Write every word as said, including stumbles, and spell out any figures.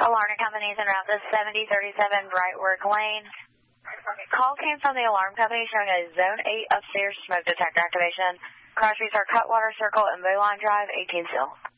Alarm companies en route to seventy thirty-seven Brightwork Lane. Call came from the alarm company showing a Zone eight upstairs smoke detector activation. Crash reports are Cutwater Circle and Bowline Drive, eighteen Seal.